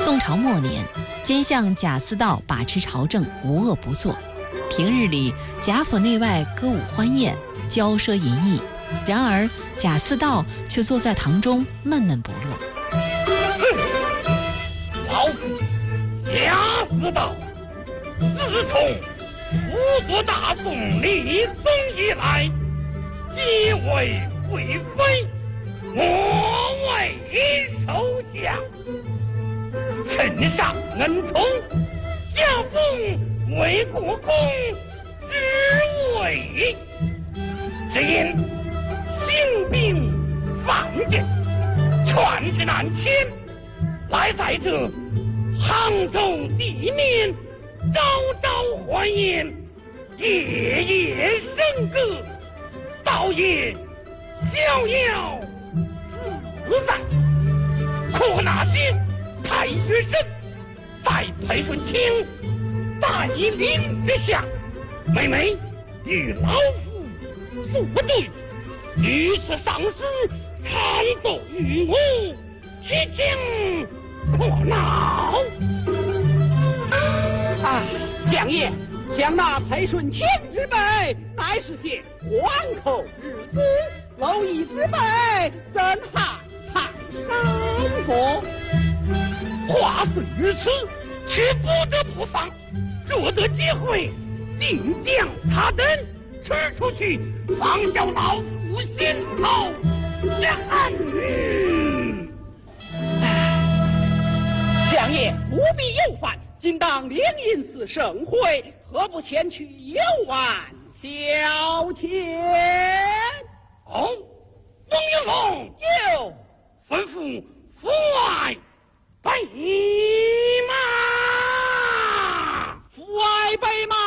宋朝末年，奸相贾似道把持朝政，无恶不作。平日里，贾府内外歌舞欢宴，骄奢淫逸。然而，贾似道却坐在堂中闷闷不乐。 老夫贾似道，自从辅佐大宋立宗以来，即为贵妃，莫为首相。臣上恩宠，加封为国公之位，只因兴兵犯贱，劝之难迁，来在这杭州地面，朝朝欢宴，夜夜笙歌，倒也逍遥自在。可那些太学生在裴顺清带领之下，每每与老夫作对，屡次上书参奏于我，其情可恼。 啊，相爷，想那裴顺清之辈，乃是些黄口日子，蝼蚁之辈，怎还太生佛？ 话虽如此，却不得不放。若得机会，定将他等吃出去，放小老夫心头之恨。 相爷不必忧烦，今当灵隐寺盛会，何不前去游玩消遣？ 哦，冯应龙有吩咐府外备马。 府外备马。